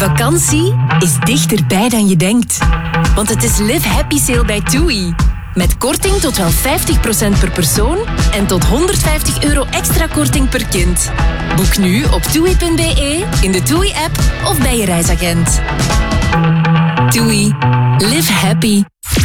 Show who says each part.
Speaker 1: Vakantie is dichterbij dan je denkt. Want het is Live Happy Sale bij TUI. Met korting tot wel 50% per persoon en tot €150 extra korting per kind. Boek nu op TUI.be, in de TUI-app of bij je reisagent. TUI. Live happy.